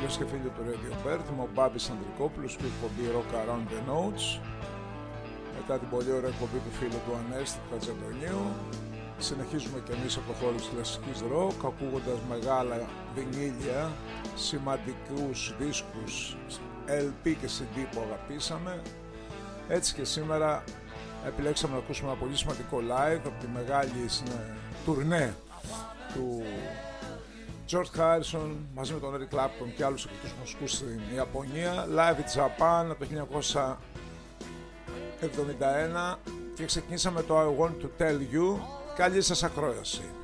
φίλες και φίλοι του Radio Bird, είμαι ο Μπάμπης Ανδρικόπουλος του εκπομπή Rock Around the Notes. Μετά την πολύ ωραία εκπομπή του φίλου του Ανέστη του Χατζαντονίου, συνεχίζουμε και εμείς από το χώρο της κλασικής rock, ακούγοντας μεγάλα βινίλια, σημαντικούς δίσκους LP και CD που αγαπήσαμε. Έτσι και σήμερα επιλέξαμε να ακούσουμε ένα πολύ σημαντικό live από τη μεγάλη τουρνέ του George Harrison μαζί με τον Eric Clapton και άλλους εκπληκτικούς μουσικούς στην Ιαπωνία, Live in Japan από το 1971, και ξεκινήσαμε το I Want to Tell You. Καλή σας ακρόαση.